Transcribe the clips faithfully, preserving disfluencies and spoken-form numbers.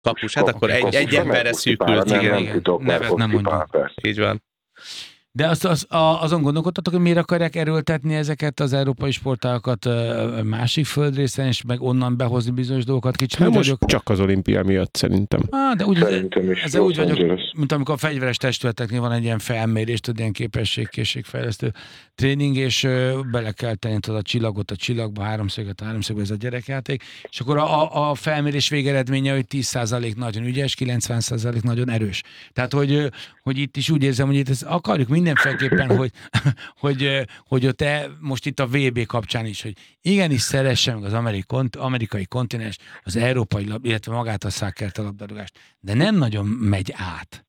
Kapus, hát akkor egy, egy emberre szűkült, nem, igen, nem igen. titok, Nevet nem mondjuk. Így van. De azt, az, a, azon gondolkodtatok, hogy miért akarják erőltetni ezeket az európai sportágokat másik földrészen, és meg onnan behozni bizonyos dolgokat? Kicsit Hát úgy most vagyok... csak az olimpia miatt szerintem. Ah, de úgy, ez úgy vagyok, Angeles. mint amikor a fegyveres testületeknél van egy ilyen felmérés, tudod, ilyen képesség, készségfejlesztő tréning, és ö, bele kell tenni tudod, a csillagot a csillagba, háromszöget a háromszögbe, ez a gyerekjáték, és akkor a, a felmérés végeredménye, hogy tíz százalék nagyon ügyes, kilencven százalék nagyon erős. Tehát, hogy, hogy itt is úgy érzem, hogy itt ezt akarjuk mindenféleképpen, hogy, hogy, hogy te most itt a vé bé kapcsán is, hogy igenis szeresse meg az amerikai, amerikai kontinens, az európai, lab, illetve magát a szákert labdarúgást, de nem nagyon megy át.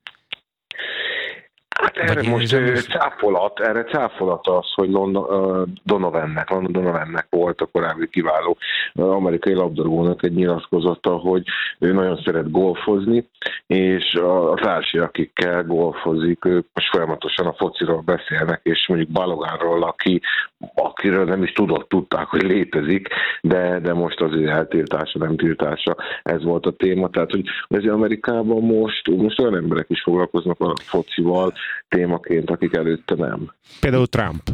Hát erre most uh, cáfolat, erre cáfolat az, hogy London, uh, Donovannek, London Donovannek volt a korábbi kiváló uh, amerikai labdarúgónak egy nyilatkozata, hogy ő nagyon szeret golfozni, és a, a társai, akikkel golfozik, ők most folyamatosan a fociról beszélnek, és mondjuk Balogánról, aki, akiről nem is tudott, tudták, hogy létezik, de, de most az ő eltiltása, nem tiltása, ez volt a téma. Tehát, hogy ez Amerikában most, most olyan emberek is foglalkoznak a focival, témaként, akik előtte nem. Például Trump.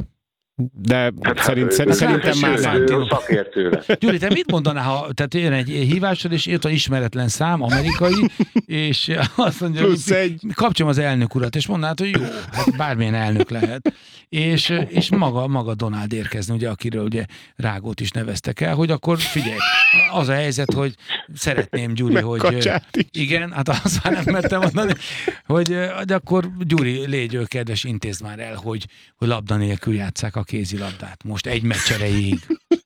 De hát, szerint, hát, szerintem hát, már ő szakértőre. Gyuri, te mit mondanál, ha tehát jön egy hívásod, és jött a ismeretlen szám, amerikai, és azt mondja, plusz egy. Kapcsolom az elnök urat, és mondanád, hogy jó, hát bármilyen elnök lehet. És, és maga, maga Donald érkezni, ugye, akiről ugye Rágót is neveztek el, hogy akkor figyelj, az a helyzet, hogy szeretném, Gyuri, hogy... Igen, hát azt már nem mertem mondani, hogy de akkor Gyuri, légy kedves, intézd már el, hogy, hogy labda nélkül játsszák a kézilabdát. Most egy meccs erejéig.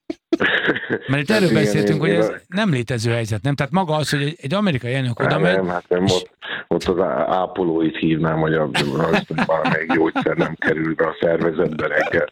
Mert itt erről igen, beszéltünk, hogy én, ez én, nem létező helyzet, nem? Tehát maga az, hogy egy, egy amerikai elnök oda nem, megy... Nem, hát nem, ott, ott az ápolóit hívnám, hogy valamelyik gyógyszer nem kerül be a szervezetbe reggel.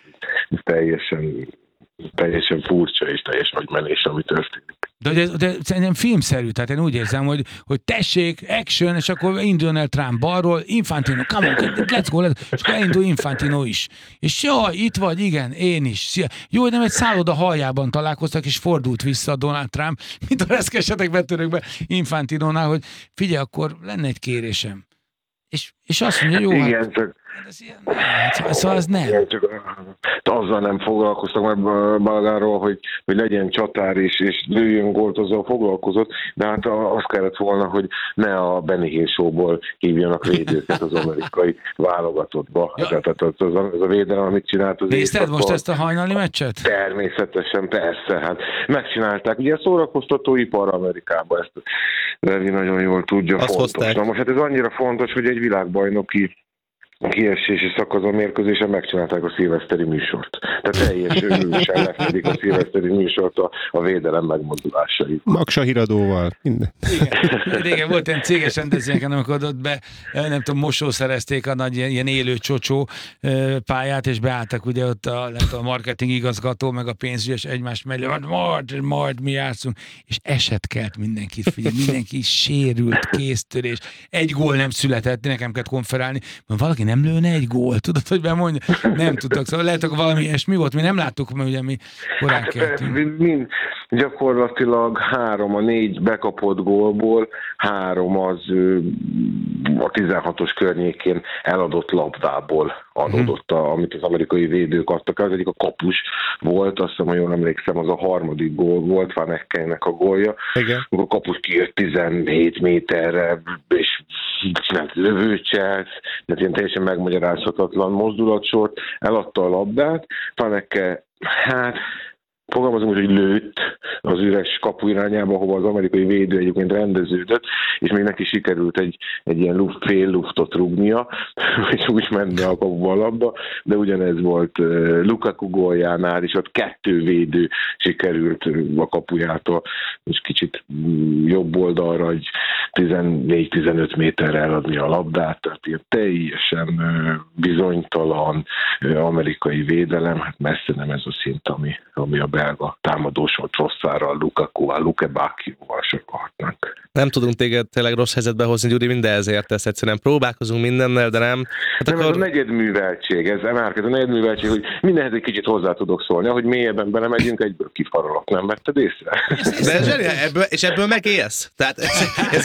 Ez teljesen, teljesen furcsa és teljes agymenés, ami történik. De, de, de szerintem filmszerű, tehát én úgy érzem, hogy, hogy tessék, action, és akkor induljon el Trump balról, Infantino, come on, let's go, let's go, és akkor elindul Infantino is. És jaj, itt vagy, igen, én is. Szia. Jó, hogy nem egy szálloda haljában találkoztak, és fordult vissza Donald Trump, mint a reszkesetek betörökbe Infantinónál, hogy figyelj, akkor lenne egy kérésem. És, és azt mondja, jó, igen, hát, csak... ez ilyen, hát, szóval ez nem. Igen, csak azzal nem foglalkoztak meg Balogánról, hogy, hogy legyen csatár és, és lőjön gólt, azzal foglalkozott, de hát azt kellett volna, hogy ne a Benny Hill show-ból hívjanak védőket az amerikai válogatottba. Ja. Tehát az, az, az, az a védelem, amit csinált az Nézted most ezt a hajnali meccset? Természetesen, persze. Hát megcsinálták. Ugye a szórakoztatóipar Amerikában ezt Levi nagyon jól tudja, azt fontos. hozták. Na most hát ez annyira fontos, hogy egy világbajnoki a kiesési szakaszon mérkőzésen megcsinálták a szilveszteri műsort. Tehát teljes őrűsen lefedik a szilveszteri műsort a, a védelem megmozdulásait. Magsa híradóval. Minden. Igen. Régen volt ilyen céges rendezvényeken, amikor ott be, nem tudom, mosószerezték a nagy ilyen, ilyen élő csocsó pályát, és beálltak ugye ott a, nem tudom, a marketing igazgató, meg a pénzügyes egymás mellé, majd, majd mi játszunk, és eset kelt mindenkit, figyelj, mindenki sérült, kéztörés, egy gól nem született, nekem kellett konferálni, mert valaki nem lőne egy gólt, tudod, hogy bemondja? Nem tudtak, szóval lehet, hogy valami ilyesmi volt, mi nem láttuk, mert ugye mi korán keltünk. Mind, gyakorlatilag három a négy bekapott gólból, három az a tizenhatos környékén eladott labdából adódott, a, amit az amerikai védők adtak. Az egyik a kapus volt, azt hiszem, ha jól emlékszem, az a harmadik gól volt, Van Ekkennek a gólja. Igen. A kapus kijött tizenhét méterre, és csinált lövőcselt, tehát ilyen teljesen megmagyarázhatatlan mozdulatsort, eladta a labdát, Van Ekke, hát fogalmazom, hogy lőtt az üres kapu irányába, ahova az amerikai védő egyébként rendeződött, és még neki sikerült egy, egy ilyen luft, fél luftot rúgnia, és úgy menni a kapuba a labda, de ugyanez volt uh, Lukaku góljánál, és ott kettő védő sikerült a kapujától, és kicsit jobb oldalra egy tizennégy-tizenöt méterre eladni a labdát, tehát ilyen teljesen bizonytalan amerikai védelem, hát messze nem ez a szint, ami, ami a belga támadósor Trosszárral, Lukakuval, Lukebákióval sorolhatnánk. Nem tudunk téged tényleg rossz helyzetbe hozni, Gyuri, mindezért ezt egyszerűen próbálkozunk mindennel, de nem. Hát nem, akkor... ez a negyedműveltség, ez már ez a negyedműveltség, hogy mindenhez egy kicsit hozzá tudok szólni, ahogy mélyebben belemegyünk, egyből kifarolok, nem vetted észre? De zseniál, ebből, és ebből megélsz? Tehát ez, ez